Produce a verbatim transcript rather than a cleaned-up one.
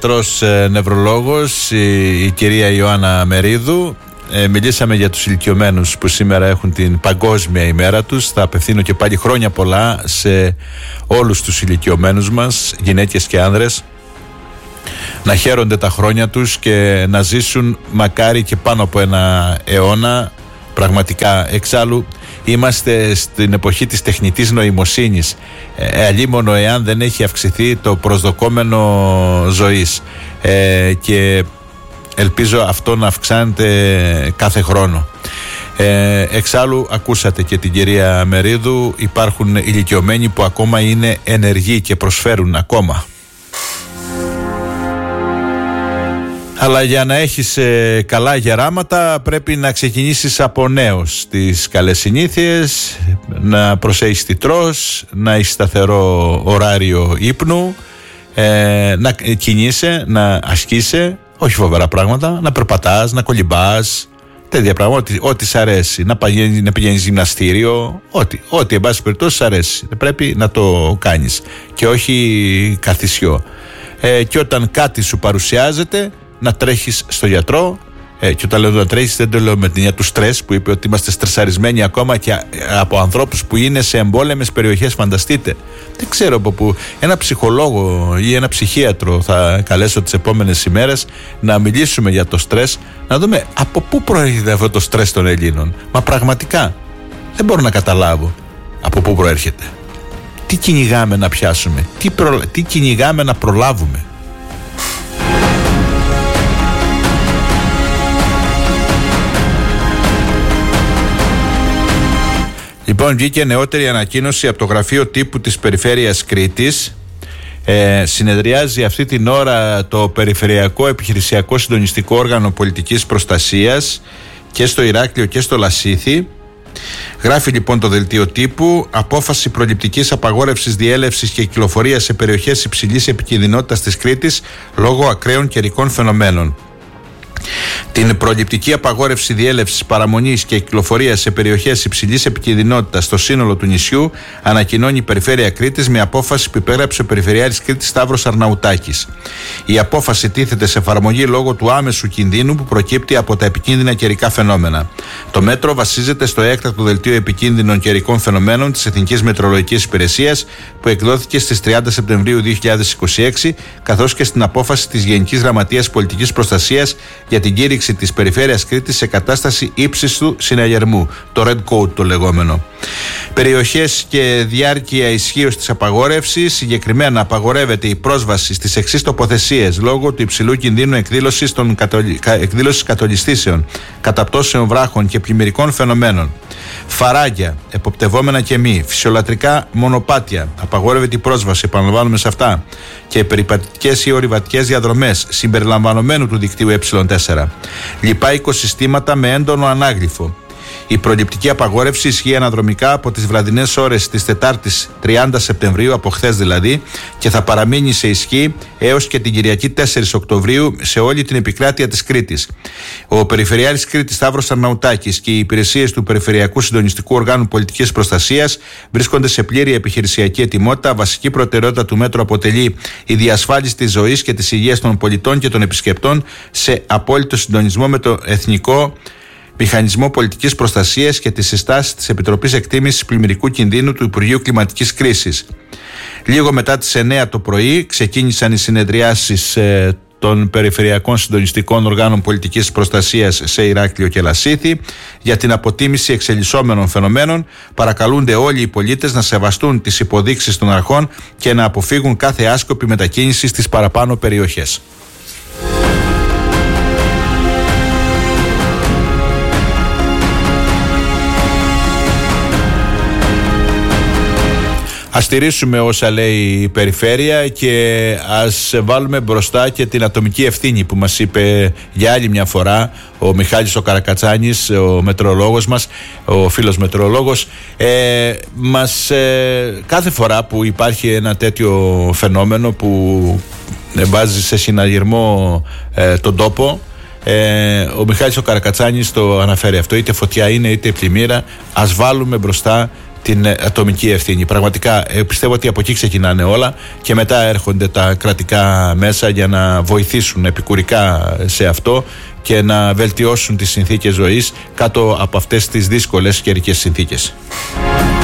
Τρος ε, νευρολόγος, η, η κυρία Ιωάννα Μερίδου. Ε, μιλήσαμε για τους ηλικιωμένους που σήμερα έχουν την παγκόσμια ημέρα τους. Θα απευθύνω και πάλι χρόνια πολλά σε όλους τους ηλικιωμένους μας, γυναίκες και άνδρες, να χαίρονται τα χρόνια τους και να ζήσουν μακάρι και πάνω από ένα αιώνα. Πραγματικά, εξάλλου είμαστε στην εποχή της τεχνητής νοημοσύνης, ε, αλίμονο εάν δεν έχει αυξηθεί το προσδοκόμενο ζωής, ε, και ελπίζω αυτό να αυξάνεται κάθε χρόνο. ε, Εξάλλου ακούσατε και την κυρία Μερίδου, υπάρχουν ηλικιωμένοι που ακόμα είναι ενεργοί και προσφέρουν ακόμα. Αλλά για να έχεις ε, καλά γεράματα πρέπει να ξεκινήσεις από νέος τις καλές συνήθειες, να προσέχεις τι τρως, να έχεις σταθερό ωράριο ύπνου, ε, να κινείσαι, να ασκείσαι, όχι φοβερά πράγματα, να περπατάς, να κολυμπάς, τέτοια πράγματα, ό,τι, ό,τι σ' αρέσει, να πηγαίνεις, να πηγαίνεις γυμναστήριο, ό,τι, ό,τι εν πάση περιπτώσει σ' αρέσει, πρέπει να το κάνεις και όχι καθισιό. Ε, και όταν κάτι σου παρουσιάζεται, να τρέχεις στο γιατρό. Ε, και όταν λέω να τρέχεις, δεν το λέω με την έννοια του στρες, που είπε ότι είμαστε στρεσαρισμένοι ακόμα και από ανθρώπους που είναι σε εμπόλεμες περιοχές. Φανταστείτε, δεν ξέρω από πού. Ένα ψυχολόγο ή ένα ψυχίατρο θα καλέσω τις επόμενες ημέρες να μιλήσουμε για το στρες, να δούμε από πού προέρχεται αυτό το στρες των Ελλήνων. Μα πραγματικά δεν μπορώ να καταλάβω από πού προέρχεται. Τι κυνηγάμε να πιάσουμε, τι, προ... τι κυνηγάμε να προλάβουμε. Λοιπόν, βγήκε νεότερη ανακοίνωση από το Γραφείο Τύπου της Περιφέρειας Κρήτης. Ε, συνεδριάζει αυτή την ώρα το Περιφερειακό Επιχειρησιακό Συντονιστικό Όργανο Πολιτικής Προστασίας και στο Ηράκλειο και στο Λασίθι. Γράφει λοιπόν το δελτίο τύπου: απόφαση προληπτικής απαγόρευσης διέλευσης και κυκλοφορίας σε περιοχές υψηλής επικινδυνότητας της Κρήτης λόγω ακραίων καιρικών φαινομένων. Την προληπτική απαγόρευση διέλευσης, παραμονής και κυκλοφορίας σε περιοχές υψηλής επικινδυνότητας στο σύνολο του νησιού ανακοινώνει η Περιφέρεια Κρήτης με απόφαση που υπέγραψε ο Περιφερειάρχης Κρήτης Σταύρος Αρναουτάκης. Η απόφαση τίθεται σε εφαρμογή λόγω του άμεσου κινδύνου που προκύπτει από τα επικίνδυνα καιρικά φαινόμενα. Το μέτρο βασίζεται στο έκτακτο δελτίο επικίνδυνων καιρικών φαινομένων της Εθνικής Μετεωρολογικής Υπηρεσίας που εκδόθηκε στις τριάντα Σεπτεμβρίου δύο χιλιάδες είκοσι έξι, καθώς και στην απόφαση της Γενικής Γραμματείας Πολιτικής Προστασίας για την κήρυξη της Περιφέρειας Κρήτης σε κατάσταση ύψιστου συναγερμού, το Red Code το λεγόμενο. Περιοχές και διάρκεια ισχύως της απαγόρευσης: συγκεκριμένα απαγορεύεται η πρόσβαση στις εξής τοποθεσίες λόγω του υψηλού κινδύνου εκδήλωσης, των κατολι... εκδήλωσης κατολιστήσεων, καταπτώσεων βράχων και πλημμυρικών φαινομένων. Φαράγγια, εποπτευόμενα και μη, φυσιολατρικά μονοπάτια, απαγορεύεται η πρόσβαση, επαναλαμβάνουμε σε αυτά, και περιπατητικές ή ορειβατικές διαδρομές συμπεριλαμβανομένου του δικτύου ε τέσσερα. Λοιπά οικοσυστήματα με έντονο ανάγλυφο. Η προληπτική απαγόρευση ισχύει αναδρομικά από τις βραδινές ώρες της Τετάρτης τριάντα Σεπτεμβρίου, από χθες δηλαδή, και θα παραμείνει σε ισχύ έως και την Κυριακή τέσσερις Οκτωβρίου σε όλη την επικράτεια της Κρήτης. Ο Περιφερειάρχης Κρήτης Σταύρος Αρναουτάκης και οι υπηρεσίες του Περιφερειακού Συντονιστικού Οργάνου Πολιτικής Προστασίας βρίσκονται σε πλήρη επιχειρησιακή ετοιμότητα. Βασική προτεραιότητα του μέτρου αποτελεί η διασφάλιση της ζωής και της υγείας των πολιτών και των επισκεπτών σε απόλυτο συντονισμό με το Εθνικό Μηχανισμό Πολιτικής Προστασίας και τις συστάσεις της Επιτροπής Εκτίμησης Πλημμυρικού Κινδύνου του Υπουργείου Κλιματικής Κρίσης. Λίγο μετά τις εννιά το πρωί ξεκίνησαν οι συνεδριάσεις ε, των Περιφερειακών Συντονιστικών Οργάνων Πολιτικής Προστασίας σε Ηράκλειο και Λασίθι για την αποτίμηση εξελισσόμενων φαινομένων. Παρακαλούνται όλοι οι πολίτες να σεβαστούν τις υποδείξεις των αρχών και να αποφύγουν κάθε άσκοπη μετακίνηση στις παραπάνω περιοχές. Ας στηρίσουμε όσα λέει η Περιφέρεια και ας βάλουμε μπροστά και την ατομική ευθύνη που μας είπε για άλλη μια φορά ο Μιχάλης ο Καρακατσάνης, ο μετεωρολόγος μας, ο φίλος μετεωρολόγος. Ε, μας, ε, κάθε φορά που υπάρχει ένα τέτοιο φαινόμενο που βάζει σε συναγερμό ε, τον τόπο, Ε, ο Μιχάλης ο Καρακατσάνης το αναφέρει αυτό, είτε φωτιά είναι είτε πλημμύρα, ας βάλουμε μπροστά την ατομική ευθύνη. Πραγματικά πιστεύω ότι από εκεί ξεκινάνε όλα και μετά έρχονται τα κρατικά μέσα για να βοηθήσουν επικουρικά σε αυτό και να βελτιώσουν τις συνθήκες ζωής κάτω από αυτές τις δύσκολες καιρικές συνθήκες.